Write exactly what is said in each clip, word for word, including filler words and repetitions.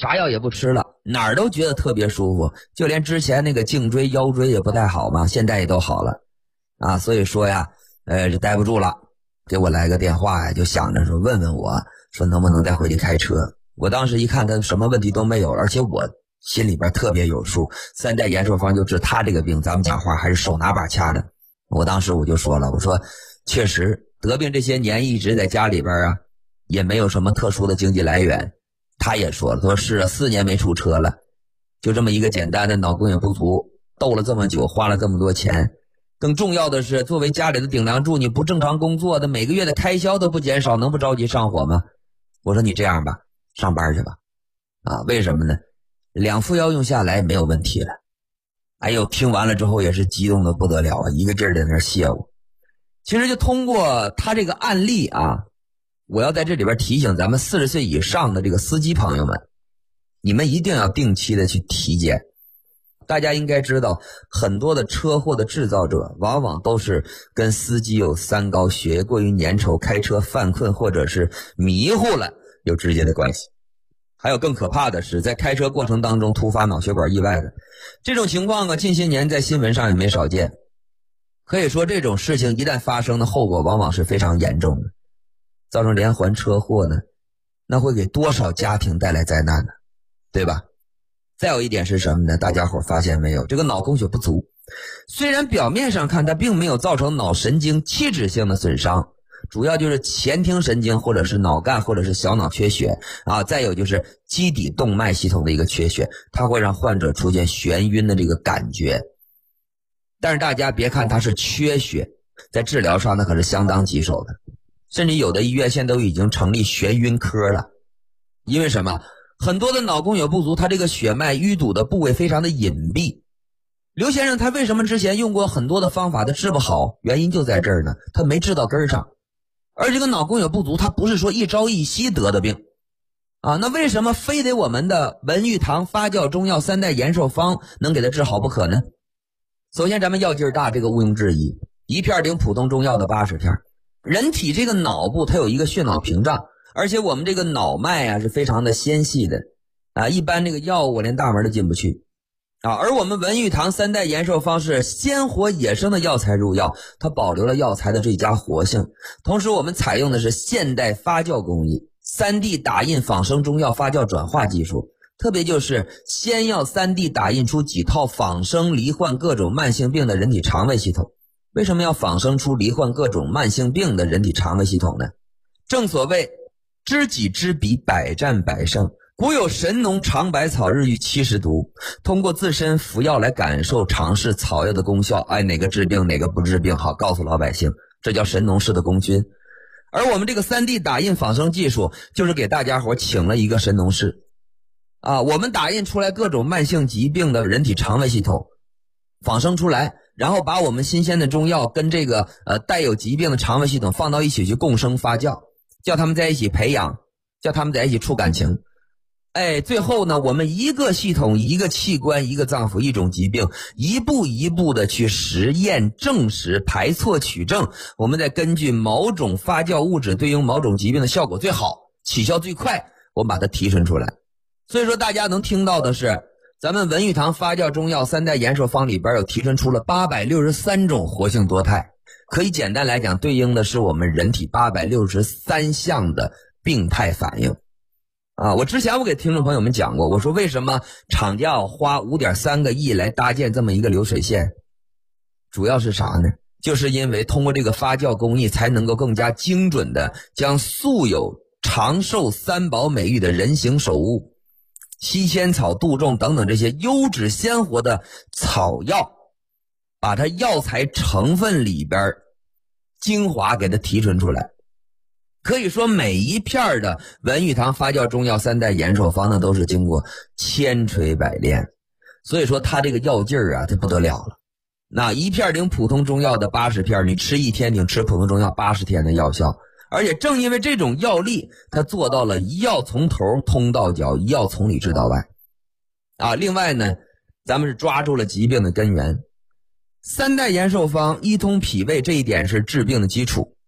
啥药也不吃了，哪儿都觉得特别舒服，就连之前那个颈椎腰椎也不太好嘛，现在也都好了啊。所以说呀呃就待不住了，给我来个电话呀，就想着说问问我说能不能再回去开车。我当时一看他什么问题都没有，而且我心里边特别有数，三代延寿方就治他这个病，咱们讲话还是手拿把掐的。我当时我就说了，我说确实得病这些年一直在家里边啊，也没有什么特殊的经济来源。他也说了，他说是啊，四年没出车了，就这么一个简单的脑供血不足，斗了这么久，花了这么多钱。更重要的是，作为家里的顶梁柱，你不正常工作的，每个月的开销都不减少，能不着急上火吗？我说你这样吧，上班去吧。啊，为什么呢？两副药用下来没有问题了。哎呦，听完了之后也是激动的不得了啊，一个劲儿在那谢我。其实就通过他这个案例啊，我要在这里边提醒咱们四十岁以上的这个司机朋友们，你们一定要定期的去体检。大家应该知道，很多的车祸的制造者往往都是跟司机有三高、血液过于粘稠、开车犯困或者是迷糊了有直接的关系。还有更可怕的是，在开车过程当中突发脑血管意外的这种情况啊，近些年在新闻上也没少见。可以说这种事情一旦发生的后果往往是非常严重的，造成连环车祸呢，那会给多少家庭带来灾难呢？对吧？再有一点是什么呢？大家伙发现没有，这个脑供血不足虽然表面上看它并没有造成脑神经器质性的损伤，主要就是前庭神经或者是脑干或者是小脑缺血啊，再有就是基底动脉系统的一个缺血，它会让患者出现眩晕的这个感觉。但是大家别看它是缺血，在治疗上那可是相当棘手的，甚至有的医院现在都已经成立眩晕科了。因为什么？很多的脑供血不足，它这个血脉淤堵的部位非常的隐蔽。刘先生他为什么之前用过很多的方法他治不好？原因就在这儿呢，他没治到根儿上。而这个脑供血不足，它不是说一朝一夕得的病啊，那为什么非得我们的文玉堂发酵中药三代延寿方能给他治好不可呢？首先咱们药劲儿大，这个毋庸置疑，一片顶普通中药的八十片。人体这个脑部它有一个血脑屏障，而且我们这个脑脉啊是非常的纤细的啊，一般这个药物连大门都进不去啊。而我们文玉堂三代延寿方是鲜活野生的药材入药，它保留了药材的最佳活性，同时我们采用的是现代发酵工艺， 三 D 打印仿生中药发酵转化技术，特别就是先要 三 D 打印出几套仿生罹患各种慢性病的人体肠胃系统。为什么要仿生出罹患各种慢性病的人体肠胃系统呢？正所谓知己知彼，百战百胜。古有神农尝百草，日遇七十毒，通过自身服药来感受尝试草药的功效，哎，哪个治病哪个不治病，好告诉老百姓，这叫神农氏的功勋。而我们这个 三 D 打印仿生技术就是给大家伙请了一个神农氏啊，我们打印出来各种慢性疾病的人体肠胃系统仿生出来，然后把我们新鲜的中药跟这个呃带有疾病的肠胃系统放到一起去共生发酵，叫他们在一起培养，叫他们在一起处感情。哎，最后呢，我们一个系统一个器官一个脏腑一种疾病，一步一步的去实验证实排错取证，我们再根据某种发酵物质对应某种疾病的效果最好起效最快，我们把它提纯出来。所以说大家能听到的是，咱们文玉堂发酵中药三代延寿方里边有提纯出了八百六十三种活性多肽，可以简单来讲对应的是我们人体八百六十三项的病态反应啊。我之前我给听众朋友们讲过，我说为什么厂家要花 五点三个亿来搭建这么一个流水线，主要是啥呢？就是因为通过这个发酵工艺才能够更加精准的将素有长寿三宝美誉的人形首物西仙草、杜仲等等这些优质鲜活的草药，把它药材成分里边精华给它提纯出来。可以说每一片的文玉堂发酵中药三代延寿方呢都是经过千锤百炼，所以说它这个药劲儿啊它不得了了。那一片顶普通中药的八十片，你吃一天顶吃普通中药八十天的药效。而且正因为这种药力，它做到了一药从头通到脚，一药从里治到外啊。另外呢，咱们是抓住了疾病的根源，三代延寿方一通脾胃，这一点是治病的基础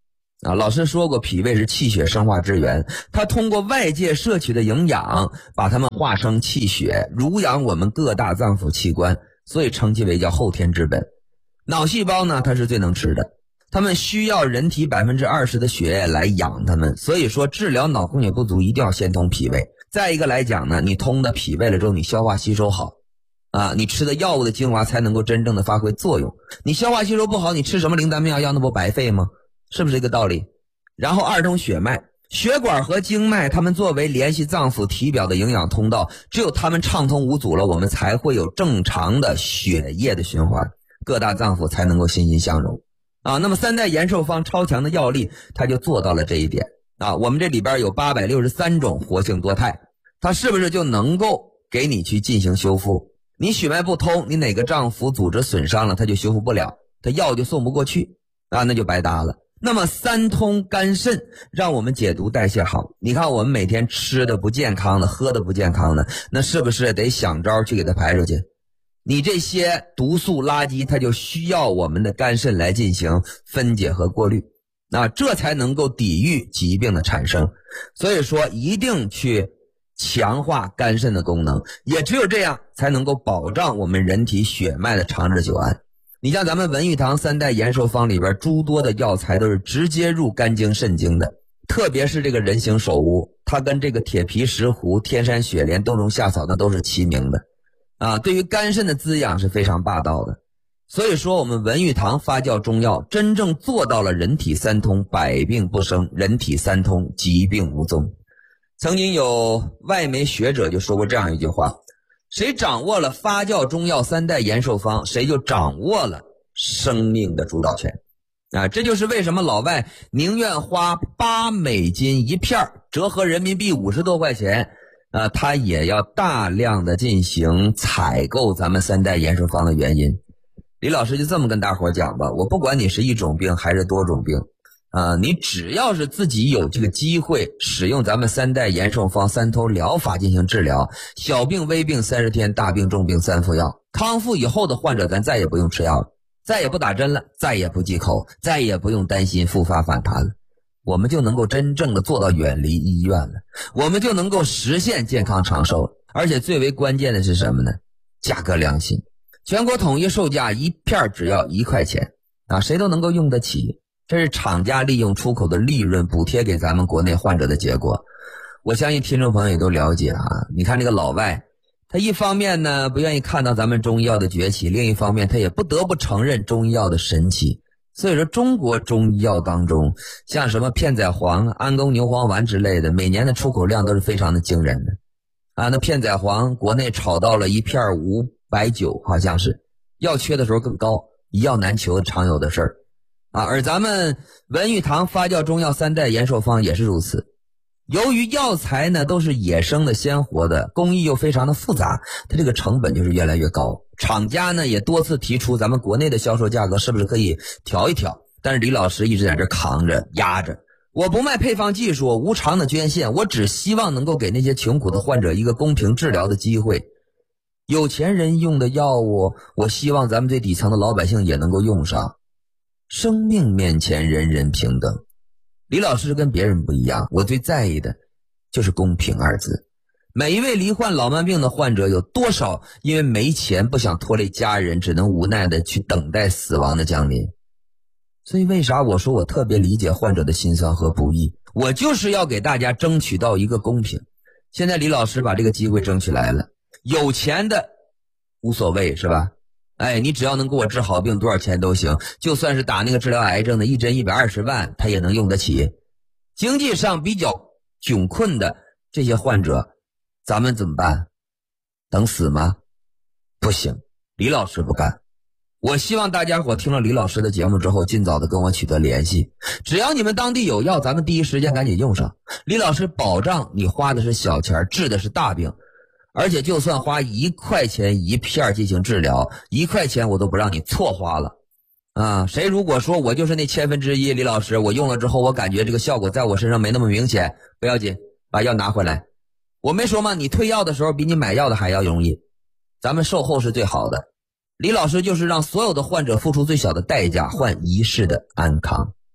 啊，老师说过，脾胃是气血生化之源，它通过外界摄取的营养，把它们化生气血，濡养我们各大脏腑器官，所以称其为叫后天之本。脑细胞呢，它是最能吃的，它们需要人体 百分之二十 的血液来养它们，所以说治疗脑供血不足一定要先通脾胃。再一个来讲呢，你通的脾胃了之后，你消化吸收好啊，你吃的药物的精华才能够真正的发挥作用。你消化吸收不好，你吃什么灵丹妙药那不白费吗？是不是这个道理？然后二通血脉，血管和经脉它们作为联系脏腑体表的营养通道，只有它们畅通无阻了，我们才会有正常的血液的循环，各大脏腑才能够欣欣相融啊。那么三代延寿方超强的药力，它就做到了这一点啊。我们这里边有八百六十三种活性多肽，它是不是就能够给你去进行修复？你血脉不通，你哪个脏腑组织损伤了，它就修复不了，它药就送不过去啊，那就白搭了。那么三通肝肾让我们解毒代谢好，你看我们每天吃的不健康的，喝的不健康的，那是不是得想招去给它排出去？你这些毒素垃圾，它就需要我们的肝肾来进行分解和过滤，那这才能够抵御疾病的产生。所以说一定去强化肝肾的功能，也只有这样才能够保障我们人体血脉的长治久安。你像咱们文玉堂三代延寿方里边诸多的药材都是直接入肝经肾经的，特别是这个人形首乌，它跟这个铁皮石斛、天山雪莲、冬虫夏草那都是齐名的啊，对于肝肾的滋养是非常霸道的。所以说我们文玉堂发酵中药真正做到了人体三通，百病不生，人体三通，疾病无踪。曾经有外媒学者就说过这样一句话，谁掌握了发酵中药三代延寿方，谁就掌握了生命的主导权啊！这就是为什么老外宁愿花八美金一片，折合人民币五十多块钱啊，他也要大量的进行采购咱们三代延寿方的原因。李老师就这么跟大伙讲吧，我不管你是一种病还是多种病啊，你只要是自己有这个机会使用咱们三代延寿方三通疗法进行治疗，小病微病三十天，大病重病三副药，康复以后的患者咱再也不用吃药了，再也不打针了，再也不忌口，再也不用担心复发反弹了，我们就能够真正的做到远离医院了，我们就能够实现健康长寿了。而且最为关键的是什么呢？价格良心，全国统一售价一片只要一块钱啊，谁都能够用得起。这是厂家利用出口的利润补贴给咱们国内患者的结果。我相信听众朋友也都了解啊。你看这个老外，他一方面呢不愿意看到咱们中医药的崛起，另一方面他也不得不承认中医药的神奇。所以说中国中医药当中，像什么片仔癀、安宫牛黄丸之类的，每年的出口量都是非常的惊人的啊。那片仔癀国内炒到了一片五百九，好像是药缺的时候更高，一药难求常有的事儿啊，而咱们文玉堂发酵中药三代延寿方也是如此。由于药材呢都是野生的鲜活的，工艺又非常的复杂，它这个成本就是越来越高。厂家呢也多次提出咱们国内的销售价格是不是可以调一调，但是李老师一直在这扛着压着。我不卖配方技术，无偿的捐献，我只希望能够给那些穷苦的患者一个公平治疗的机会。有钱人用的药物，我希望咱们最底层的老百姓也能够用上。生命面前人人平等，李老师跟别人不一样，我最在意的就是公平二字。每一位罹患老慢病的患者，有多少因为没钱不想拖累家人，只能无奈的去等待死亡的降临。所以为啥我说我特别理解患者的辛酸和不易，我就是要给大家争取到一个公平。现在李老师把这个机会争取来了，有钱的无所谓是吧？哎，你只要能给我治好病，多少钱都行，就算是打那个治疗癌症的一针一百二十万，他也能用得起。经济上比较窘困的这些患者，咱们怎么办？等死吗？不行，李老师不干。我希望大家伙听了李老师的节目之后，尽早的跟我取得联系。只要你们当地有药，咱们第一时间赶紧用上。李老师保障你花的是小钱，治的是大病。而且就算花一块钱一片进行治疗，一块钱我都不让你错花了啊！谁如果说我就是那千分之一，李老师我用了之后我感觉这个效果在我身上没那么明显，不要紧，把药拿回来。我没说吗？你退药的时候比你买药的还要容易，咱们售后是最好的。李老师就是让所有的患者付出最小的代价，换一世的安康。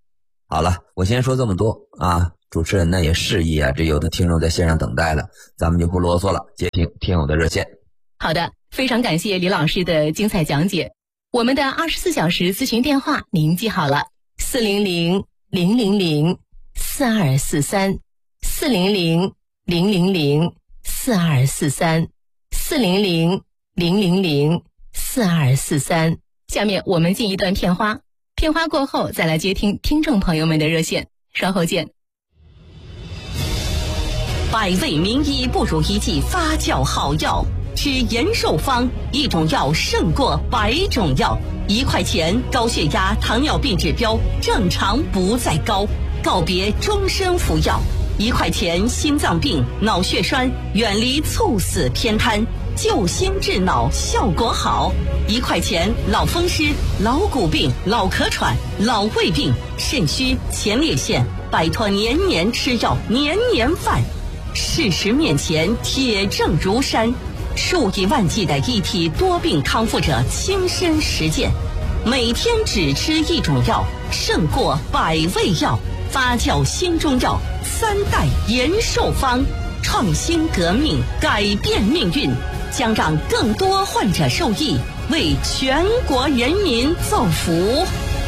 好了，我先说这么多啊，主持人呢也示意啊，这有的听众在线上等待了，咱们就不啰嗦了，接听听友的热线。 好的，非常感谢李老师的精彩讲解。我们的二十四小时咨询电话您记好了，四零零零零零四二四三，四零零零零零四二四三，四零零零零零四二四三。下面我们进一段片花，片花过后再来接听听众朋友们的热线，稍后见。 百味名医不如一剂发酵好药，吃延寿方，一种药胜过百种药。一块钱，高血压、糖尿病指标正常不再高，告别终身服药。一块钱，心脏病、脑血栓远离猝死偏瘫，救心治脑效果好。一块钱，老风湿、老骨病、老咳喘、老胃病、肾虚、前列腺，摆脱年年吃药、年年犯。事实面前，铁证如山。数以万计的一体多病康复者亲身实践，每天只吃一种药，胜过百味药。发酵新中药，三代延寿方，创新革命，改变命运，将让更多患者受益，为全国人民造福。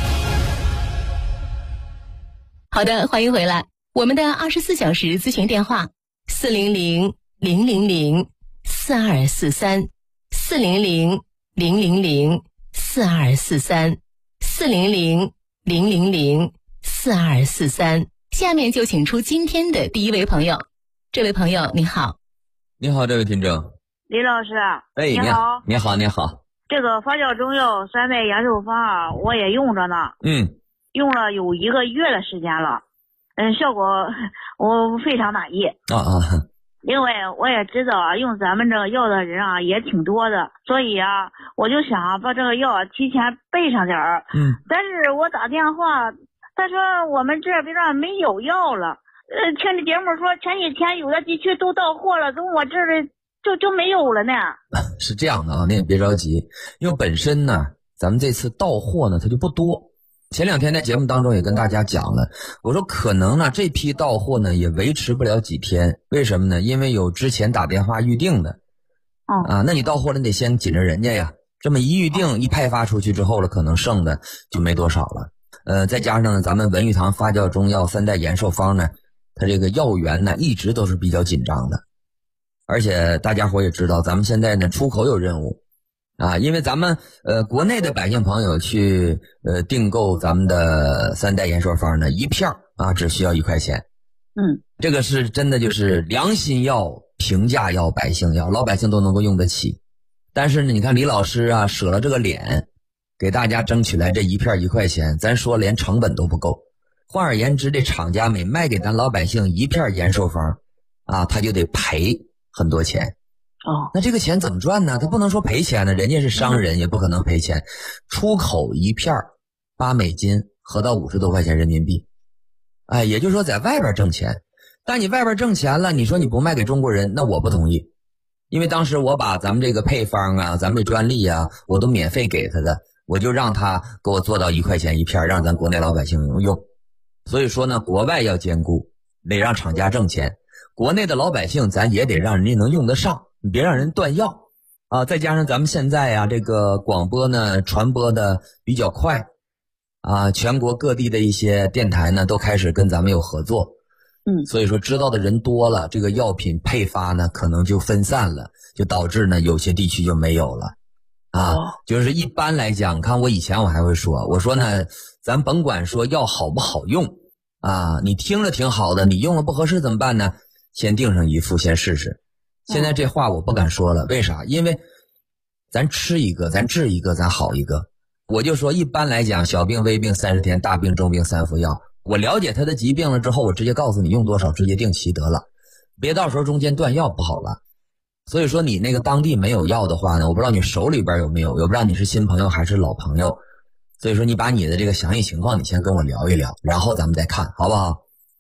好的，欢迎回来。我们的二十四小时咨询电话：四零零零零零四二四三，四零零零零零四二四三，四零零零零零四二四三。下面就请出今天的第一位朋友。这位朋友你好。 你好，这位听众。 李老师。 哎，你好，你好，你好。 这个发酵中药三代延寿方啊，我也用着呢。 嗯。 用了有一个月的时间了，嗯，效果我非常满意。 啊啊。 因为我也知道啊，用咱们这个药的人啊也挺多的，所以啊，我就想啊把这个药啊提前备上点儿。 嗯。但是我打电话，他说我们这边啊没有药了。呃，听这节目说前几天有的地区都到货了，从我这儿就就没有了呢。 是这样的啊，你也别着急，因为本身呢，咱们这次到货呢它就不多。前两天在节目当中也跟大家讲了，我说可能呢这批到货呢也维持不了几天，为什么呢？因为有之前打电话预定的。 哦。 啊，那你到货了你得先紧着人家呀，这么一预定一派发出去之后了，可能剩的就没多少了。呃，再加上呢咱们文玉堂发酵中药三代延寿方呢，它这个药源呢一直都是比较紧张的。而且大家伙也知道，咱们现在呢出口有任务。啊，因为咱们呃国内的百姓朋友去呃订购咱们的三代延寿方呢，一片啊只需要一块钱。 嗯， 这个是真的就是良心药、平价药、百姓药，老百姓都能够用得起。但是呢，你看李老师啊，舍了这个脸，给大家争取来这一片一块钱，咱说连成本都不够。换而言之，这厂家每卖给咱老百姓一片延寿方啊，他就得赔很多钱。 哦， 那这个钱怎么赚呢？他不能说赔钱呢，人家是商人，也不可能赔钱。出口一片八美金，合到五十多块钱人民币。哎，也就是说在外边挣钱。但你外边挣钱了，你说你不卖给中国人，那我不同意。因为当时我把咱们这个配方啊，咱们这专利啊，我都免费给他的，我就让他给我做到一块钱一片，让咱国内老百姓用。所以说呢，国外要兼顾，得让厂家挣钱，国内的老百姓咱也得让人家能用得上。你别让人断药啊！再加上咱们现在啊，这个广播呢传播的比较快啊，全国各地的一些电台呢都开始跟咱们有合作。 嗯， 所以说知道的人多了，这个药品配发呢可能就分散了，就导致呢有些地区就没有了啊。就是一般来讲，看我以前我还会说，我说呢，咱甭管说药好不好用啊，你听着挺好的，你用了不合适怎么办呢？先订上一副先试试。现在这话我不敢说了，为啥？因为咱吃一个咱治一个咱好一个。我就说一般来讲，小病微病三十天，大病重病三服药。我了解他的疾病了之后，我直接告诉你用多少，直接定期得了，别到时候中间断药不好了。所以说你那个当地没有药的话呢，我不知道你手里边有没有，我不知道你是新朋友还是老朋友。所以说你把你的这个详细情况你先跟我聊一聊，然后咱们再看好不好？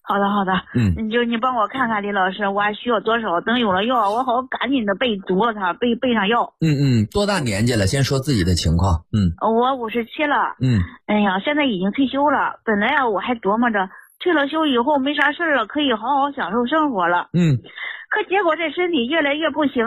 好的好的， 嗯， 你就你帮我看看李老师，我还需要多少？等有了药，我好赶紧的备足了它，备备上药。 嗯嗯，多大年纪了？先说自己的情况。嗯， 我五十七了。 嗯， 哎呀，现在已经退休了。本来啊，我还琢磨着退了休以后没啥事了，可以好好享受生活了。 嗯， 可结果这身体越来越不行。